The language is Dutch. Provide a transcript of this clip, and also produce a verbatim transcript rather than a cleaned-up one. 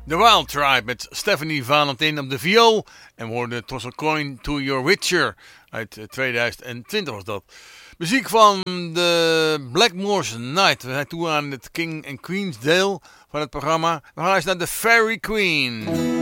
The Wild Tribe met Stephanie Valentin op de viool. En we hoorden Toss a Coin to Your Witcher. Uit tweeduizend twintig was dat. Muziek van de Blackmore's Night. We zijn toe aan het King and Queen's deel van het programma. We gaan eens naar de Fairy Queen.